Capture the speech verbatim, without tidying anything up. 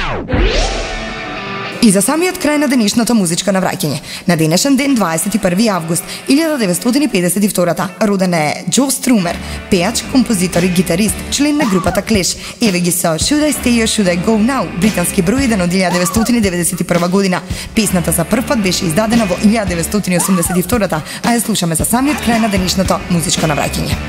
И за самиот крај на денешното музичко навраќање. На денешен ден, дваесет и први август илјада деветстотини и педесет и втора, роден е Џо Струмер, пејач, композитор и гитарист, член на групата Клеш. Еве ги со Should I Stay or Should I Go Now, британски број еден од илјада деветстотини деветдесет и прва година. Песната за прв пат беше издадена во илјада деветстотини осумдесет и втора, а ја слушаме за самиот крај на денешното музичко навраќање.